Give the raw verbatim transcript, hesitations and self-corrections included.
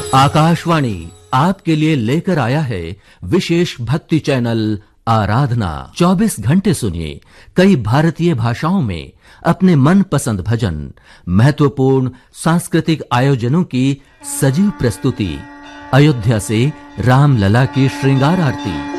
आकाशवाणी आपके लिए लेकर आया है विशेष भक्ति चैनल आराधना। चौबीस घंटे सुनिए कई भारतीय भाषाओं में अपने मनपसंद भजन, महत्वपूर्ण सांस्कृतिक आयोजनों की सजीव प्रस्तुति, अयोध्या से रामलला की श्रृंगार आरती,